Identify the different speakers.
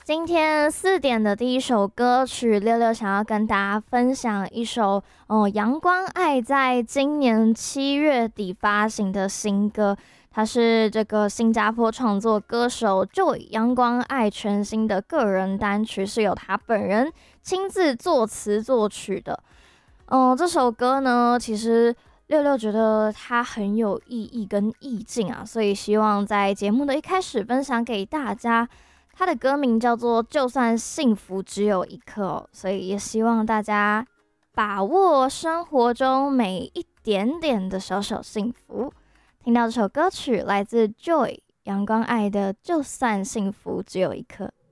Speaker 1: 今天4点的第一首歌曲，六六想要跟大家分享一首阳光爱在今年7月底发行的新歌。它是这个新加坡创作歌手 Joy 阳光爱全新的个人单曲，是由他本人亲自作词作曲的。这首歌呢，其实六六觉得它很有意义跟意境啊，所以希望在节目的一开始分享给大家。它的歌名叫做《就算幸福只有一刻》所以也希望大家把握生活中每一点点的小小幸福。听到这首歌曲，来自 Joy 阳光爱的《就算幸福只有一刻》。